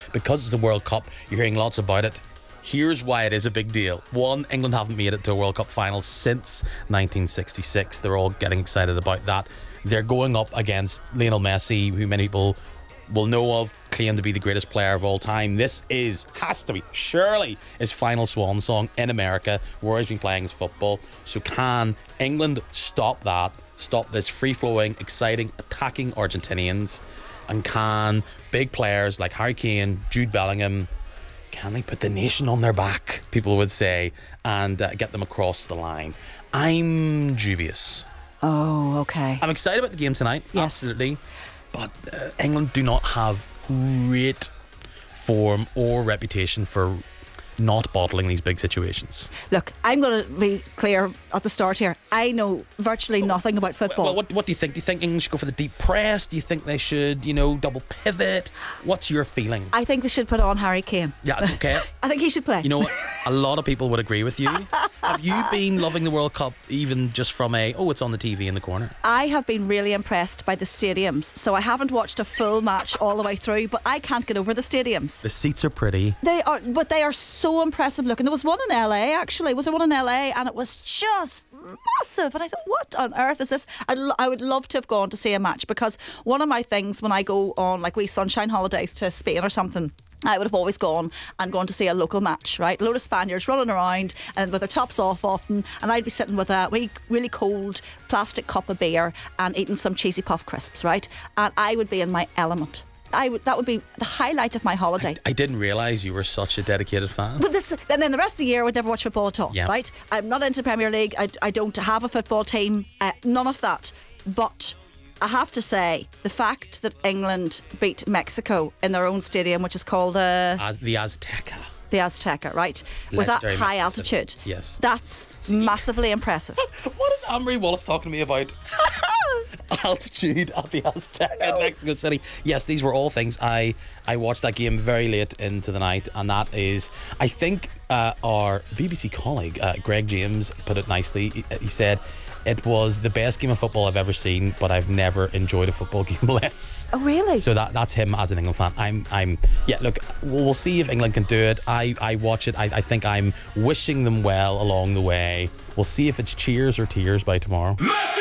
because it's the World Cup, you're hearing lots about it. Here's why it is a big deal. One, England haven't made it to a World Cup final since 1966. They're all getting excited about that. They're going up against Lionel Messi, who many people will know of, claimed to be the greatest player of all time. This has to be, surely, his final swan song in America, where he's been playing his football. So can England stop that? Stop this free-flowing, exciting, attacking Argentinians? And can big players like Harry Kane, Jude Bellingham, can they put the nation on their back, people would say, and get them across the line? I'm dubious. Oh, okay. I'm excited about the game tonight, yes. Absolutely. But England do not have great form or reputation for not bottling these big situations. Look, I'm going to be clear at the start here. I know virtually nothing about football. Well, what do you think? Do you think England should go for the deep press? Do you think they should, double pivot? What's your feeling? I think they should put on Harry Kane. Yeah, okay. I think he should play. You know what? A lot of people would agree with you. Have you been loving the World Cup even just from it's on the TV in the corner? I have been really impressed by the stadiums. So I haven't watched a full match all the way through, but I can't get over the stadiums. The seats are pretty. They are so impressive looking. There was one in LA, actually. Was there one in LA? And it was just massive. And I thought, what on earth is this? I would love to have gone to see a match, because one of my things when I go on like wee sunshine holidays to Spain or something, I would have always gone to see a local match, right? A load of Spaniards running around and with their tops off often, and I'd be sitting with a wee really cold plastic cup of beer and eating some cheesy puff crisps, right? And I would be in my element. That would be the highlight of my holiday. I didn't realise you were such a dedicated fan. But and then the rest of the year I would never watch football at all, yeah. Right? I'm not into Premier League. I don't have a football team. None of that. But I have to say, the fact that England beat Mexico in their own stadium, which is called the Azteca. The Azteca, right? With that high altitude. Yes. That's massively impressive. What is Anne-Marie Wallace talking to me about? Altitude at the Azteca in Mexico City. Yes, these were all things. I watched that game very late into the night, and that is, I think our BBC colleague, Greg James, put it nicely. He said, it was the best game of football I've ever seen, but I've never enjoyed a football game less. Oh, really? So that's him as an England fan. Look, we'll see if England can do it. I watch it. I think I'm wishing them well along the way. We'll see if it's cheers or tears by tomorrow.